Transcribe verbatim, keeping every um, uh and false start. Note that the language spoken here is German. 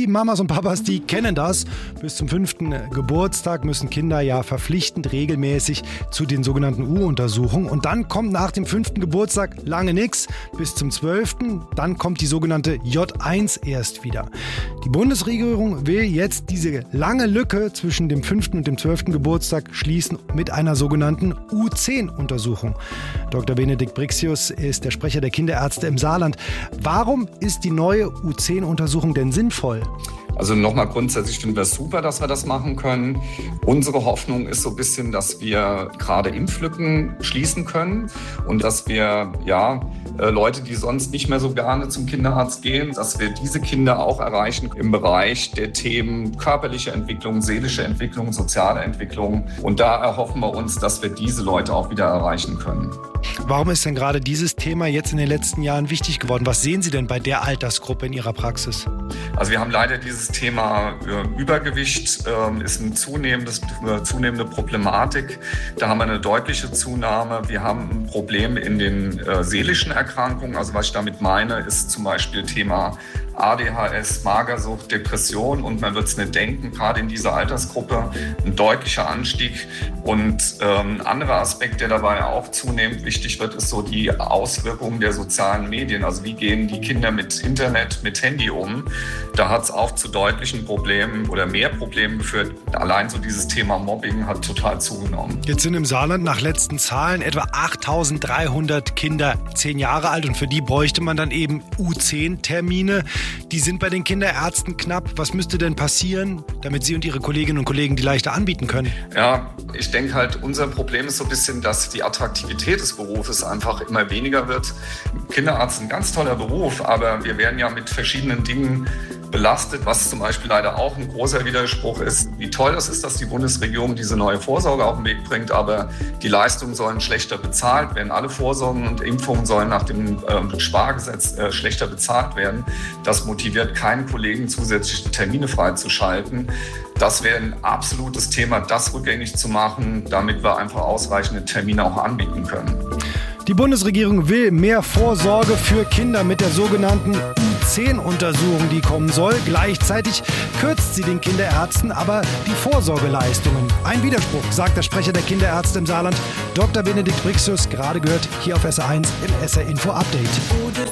Die Mamas und Papas, die kennen das. Bis zum fünften Geburtstag müssen Kinder ja verpflichtend regelmäßig zu den sogenannten U-Untersuchungen. Und dann kommt nach dem fünften Geburtstag lange nichts. Bis zum zwölften Dann kommt die sogenannte J eins erst wieder. Die Bundesregierung will jetzt diese lange Lücke zwischen dem fünften und dem zwölften Geburtstag schließen mit einer sogenannten U zehn Untersuchung. Doktor Benedikt Brixius ist der Sprecher der Kinderärzte im Saarland. Warum ist die neue U zehn Untersuchung denn sinnvoll? Also nochmal grundsätzlich finden wir es super, dass wir das machen können. Unsere Hoffnung ist so ein bisschen, dass wir gerade Impflücken schließen können und dass wir ja Leute, die sonst nicht mehr so gerne zum Kinderarzt gehen, dass wir diese Kinder auch erreichen im Bereich der Themen körperliche Entwicklung, seelische Entwicklung, soziale Entwicklung. Und da erhoffen wir uns, dass wir diese Leute auch wieder erreichen können. Warum ist denn gerade dieses Thema jetzt in den letzten Jahren wichtig geworden? Was sehen Sie denn bei der Altersgruppe in Ihrer Praxis? Also wir haben leider dieses Thema äh, Übergewicht, äh, ist eine zunehmendes, äh, zunehmende Problematik. Da haben wir eine deutliche Zunahme. Wir haben ein Problem in den äh, seelischen Erkrankungen. Also was ich damit meine, ist zum Beispiel Thema A D H S, Magersucht, Depression und man wird es nicht denken, gerade in dieser Altersgruppe ein deutlicher Anstieg. Und ähm, ein anderer Aspekt, der dabei auch zunehmend wichtig wird, ist so die Auswirkungen der sozialen Medien. Also wie gehen die Kinder mit Internet, mit Handy um? Da hat es auch zu deutlichen Problemen oder mehr Problemen geführt. Allein so dieses Thema Mobbing hat total zugenommen. Jetzt sind im Saarland nach letzten Zahlen etwa achttausenddreihundert Kinder zehn Jahre alt und für die bräuchte man dann eben U zehn Termine. Die sind bei den Kinderärzten knapp. Was müsste denn passieren, damit Sie und Ihre Kolleginnen und Kollegen die leichter anbieten können? Ja, ich denke halt, unser Problem ist so ein bisschen, dass die Attraktivität des Berufes einfach immer weniger wird. Kinderarzt ist ein ganz toller Beruf, aber wir werden ja mit verschiedenen Dingen belastet, was zum Beispiel leider auch ein großer Widerspruch ist. Wie toll das ist, dass die Bundesregierung diese neue Vorsorge auf den Weg bringt, aber die Leistungen sollen schlechter bezahlt werden. Alle Vorsorgen und Impfungen sollen nach dem äh, Spargesetz äh, schlechter bezahlt werden. Das motiviert keinen Kollegen, zusätzliche Termine freizuschalten. Das wäre ein absolutes Thema, das rückgängig zu machen, damit wir einfach ausreichende Termine auch anbieten können. Die Bundesregierung will mehr Vorsorge für Kinder mit der sogenannten U zehn Untersuchung, die kommen soll. Gleichzeitig kürzt sie den Kinderärzten aber die Vorsorgeleistungen. Ein Widerspruch, sagt der Sprecher der Kinderärzte im Saarland, Doktor Benedikt Brixius, gerade gehört hier auf S R eins im S R Info Update.